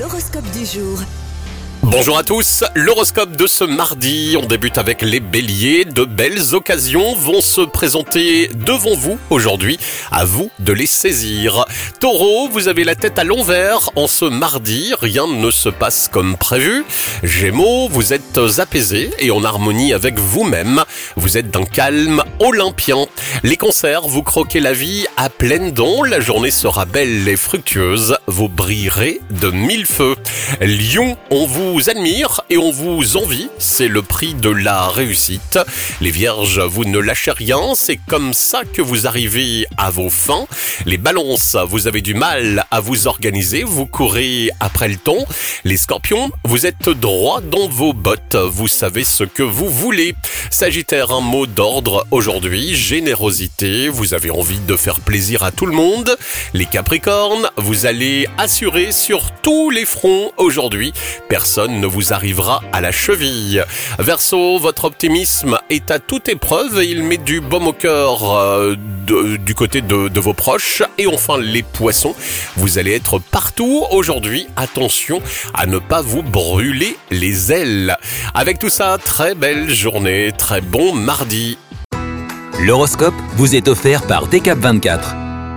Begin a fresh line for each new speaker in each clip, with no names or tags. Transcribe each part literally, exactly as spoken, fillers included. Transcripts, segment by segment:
L'horoscope du jour.
Bonjour à tous, l'horoscope de ce mardi, on débute avec les béliers. De belles occasions vont se présenter devant vous aujourd'hui, à vous de les saisir. Taureau, vous avez la tête à l'envers en ce mardi, rien ne se passe comme prévu. Gémeaux, vous êtes apaisé et en harmonie avec vous-même, vous êtes d'un calme olympien. Les cancers, vous croquez la vie à pleines dents, la journée sera belle et fructueuse, vous brillerez de mille feux. Lion, on vous vous admire et on vous envie, c'est le prix de la réussite. Les vierges, vous ne lâchez rien, c'est comme ça que vous arrivez à vos fins. Les balances, vous avez du mal à vous organiser, vous courez après le temps. Les scorpions, vous êtes droit dans vos bottes, vous savez ce que vous voulez. Sagittaire, un mot d'ordre aujourd'hui, générosité, vous avez envie de faire plaisir à tout le monde. Les capricornes, vous allez assurer sur tous les fronts aujourd'hui, personne ne vous arrivera à la cheville. Verseau, votre optimisme est à toute épreuve et il met du baume au cœur euh, de, du côté de, de vos proches. Et enfin les poissons, vous allez être partout aujourd'hui, attention à ne pas vous brûler les ailes. Avec tout ça, très belle journée, très bon mardi.
L'horoscope vous est offert par D K V vingt-quatre.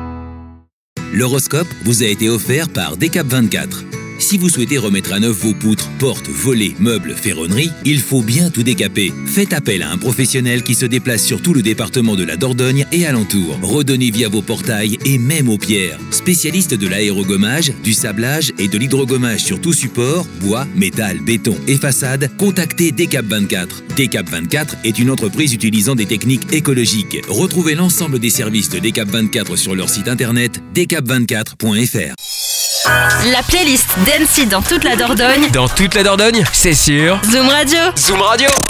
L'horoscope vous a été offert par D K V vingt-quatre. Si vous souhaitez remettre à neuf vos poutres, portes, volets, meubles, ferronneries, il faut bien tout décaper. Faites appel à un professionnel qui se déplace sur tout le département de la Dordogne et alentour. Redonnez vie à vos portails et même aux pierres. Spécialiste de l'aérogommage, du sablage et de l'hydrogommage sur tout support, bois, métal, béton et façade, contactez D K V vingt-quatre. D K V vingt-quatre est une entreprise utilisant des techniques écologiques. Retrouvez l'ensemble des services de D K V vingt-quatre sur leur site internet d k v vingt-quatre point f r.
La playlist d'N C dans toute la Dordogne.
Dans toute la Dordogne, c'est sûr.
Zoom Radio.
Zoom Radio.